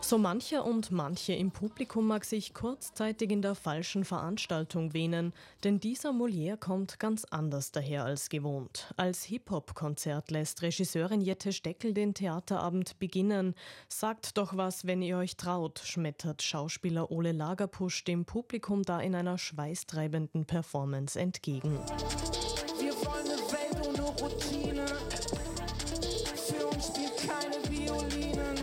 So mancher und manche im Publikum mag sich kurzzeitig in der falschen Veranstaltung wähnen, denn dieser Molière kommt ganz anders daher als gewohnt. Als Hip-Hop-Konzert lässt Regisseurin Jette Steckel den Theaterabend beginnen. Sagt doch was, wenn ihr euch traut, schmettert Schauspieler Ole Lagerpusch dem Publikum da in einer schweißtreibenden Performance entgegen. Wir wollen eine Welt ohne Routine. Für uns spielt keine Violinen.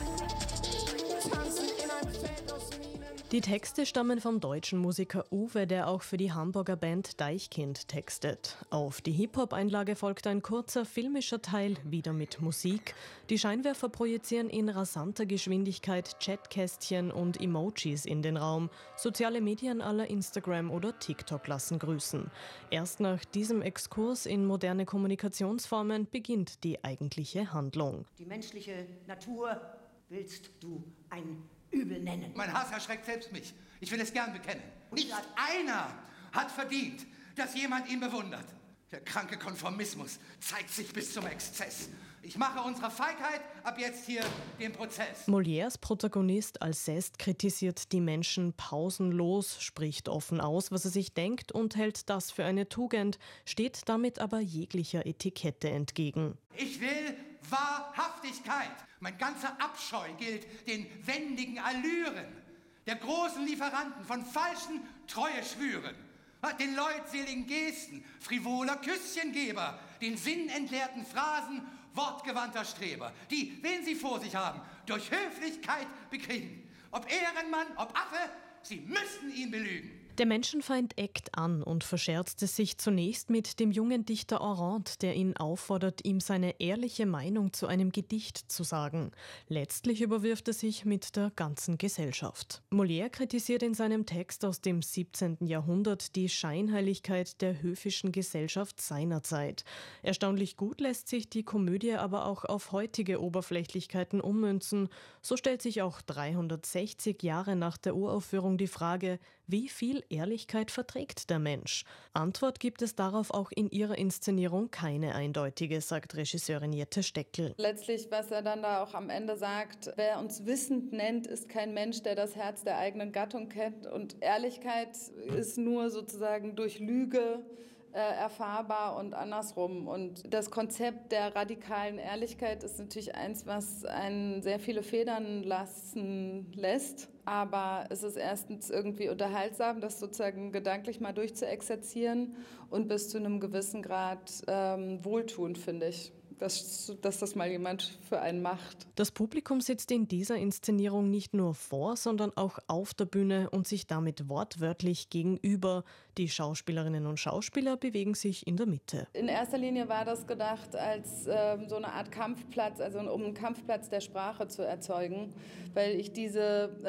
Tanzen in einem Feld aus Minen. Die Texte stammen vom deutschen Musiker Uwe, der auch für die Hamburger Band Deichkind textet. Auf die Hip-Hop-Einlage folgt ein kurzer filmischer Teil, wieder mit Musik. Die Scheinwerfer projizieren in rasanter Geschwindigkeit Chatkästchen und Emojis in den Raum. Soziale Medien aller Instagram oder TikTok lassen grüßen. Erst nach diesem Exkurs in moderne Kommunikationsformen beginnt die eigentliche Handlung. Die menschliche Natur willst du ein Übel nennen. Mein Hass erschreckt selbst mich. Ich will es gern bekennen. Nicht einer hat verdient, dass jemand ihn bewundert. Der kranke Konformismus zeigt sich bis zum Exzess. Ich mache unserer Feigheit ab jetzt hier den Prozess. Molières Protagonist Alceste kritisiert die Menschen pausenlos, spricht offen aus, was er sich denkt und hält das für eine Tugend, steht damit aber jeglicher Etikette entgegen. Ich will Wahrhaftigkeit. Mein ganzer Abscheu gilt den wendigen Allüren der großen Lieferanten von falschen Treueschwüren, den leutseligen Gesten frivoler Küsschengeber, den sinnentleerten Phrasen wortgewandter Streber, die, wen sie vor sich haben, durch Höflichkeit bekriegen. Ob Ehrenmann, ob Affe, sie müssten ihn belügen. Der Menschenfeind eckt an und verscherzt es sich zunächst mit dem jungen Dichter Orand, der ihn auffordert, ihm seine ehrliche Meinung zu einem Gedicht zu sagen. Letztlich überwirft er sich mit der ganzen Gesellschaft. Molière kritisiert in seinem Text aus dem 17. Jahrhundert die Scheinheiligkeit der höfischen Gesellschaft seiner Zeit. Erstaunlich gut lässt sich die Komödie aber auch auf heutige Oberflächlichkeiten ummünzen. So stellt sich auch 360 Jahre nach der Uraufführung die Frage, wie viel Ehrlichkeit verträgt der Mensch? Antwort gibt es darauf auch in ihrer Inszenierung keine eindeutige, sagt Regisseurin Jette Steckel. Letztlich, was er dann da auch am Ende sagt, wer uns wissend nennt, ist kein Mensch, der das Herz der eigenen Gattung kennt. Und Ehrlichkeit ist nur sozusagen durch Lüge erfahrbar und andersrum. Und das Konzept der radikalen Ehrlichkeit ist natürlich eins, was einen sehr viele Federn lassen lässt. Aber es ist erstens irgendwie unterhaltsam, das sozusagen gedanklich mal durchzuexerzieren und bis zu einem gewissen Grad wohltuend, finde ich. Dass das mal jemand für einen macht. Das Publikum sitzt in dieser Inszenierung nicht nur vor, sondern auch auf der Bühne und sich damit wortwörtlich gegenüber. Die Schauspielerinnen und Schauspieler bewegen sich in der Mitte. In erster Linie war das gedacht als so eine Art Kampfplatz, also um einen Kampfplatz der Sprache zu erzeugen, weil ich diese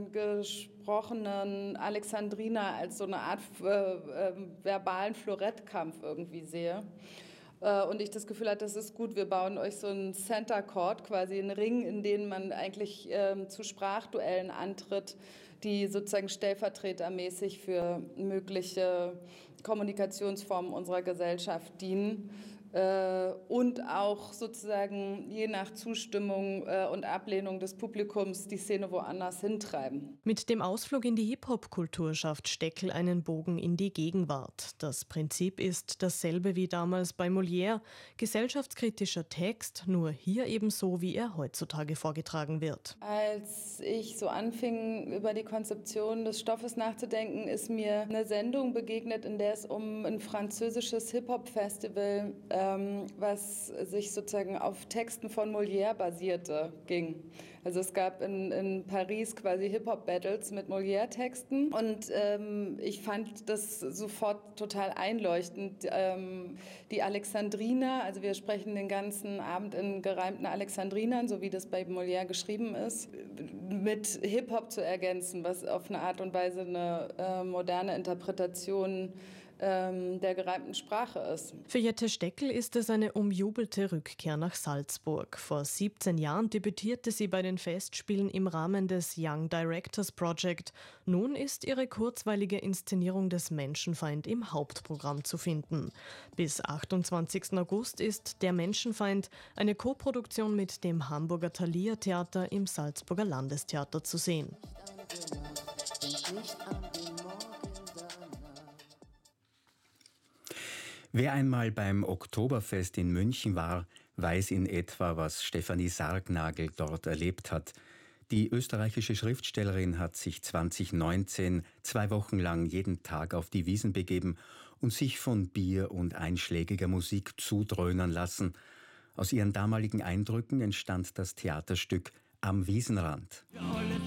gesprochenen Alexandriner als so eine Art verbalen Florettkampf irgendwie sehe. Und ich das Gefühl hatte, das ist gut, wir bauen euch so einen Center Court, quasi einen Ring, in den man eigentlich zu Sprachduellen antritt, die sozusagen stellvertretermäßig für mögliche Kommunikationsformen unserer Gesellschaft dienen. Und auch sozusagen je nach Zustimmung und Ablehnung des Publikums die Szene woanders hintreiben. Mit dem Ausflug in die Hip-Hop-Kultur schafft Steckel einen Bogen in die Gegenwart. Das Prinzip ist dasselbe wie damals bei Molière. Gesellschaftskritischer Text, nur hier ebenso, wie er heutzutage vorgetragen wird. Als ich so anfing, über die Konzeption des Stoffes nachzudenken, ist mir eine Sendung begegnet, in der es um ein französisches Hip-Hop-Festival was sich sozusagen auf Texten von Molière basierte, ging. Also es gab in Paris quasi Hip-Hop-Battles mit Molière-Texten und ich fand das sofort total einleuchtend. Die Alexandriner, also wir sprechen den ganzen Abend in gereimten Alexandrinern, so wie das bei Molière geschrieben ist, mit Hip-Hop zu ergänzen, was auf eine Art und Weise eine moderne Interpretation der gereimten Sprache ist. Für Jette Steckel ist es eine umjubelte Rückkehr nach Salzburg. Vor 17 Jahren debütierte sie bei den Festspielen im Rahmen des Young Directors Project. Nun ist ihre kurzweilige Inszenierung des Menschenfeind im Hauptprogramm zu finden. Bis 28. August ist Der Menschenfeind, eine Koproduktion mit dem Hamburger Thalia Theater im Salzburger Landestheater zu sehen. Wer einmal beim Oktoberfest in München war, weiß in etwa, was Stefanie Sargnagel dort erlebt hat. Die österreichische Schriftstellerin hat sich 2019 2 Wochen lang jeden Tag auf die Wiesn begeben und sich von Bier und einschlägiger Musik zudröhnern lassen. Aus ihren damaligen Eindrücken entstand das Theaterstück Am Wiesenrand. Der olle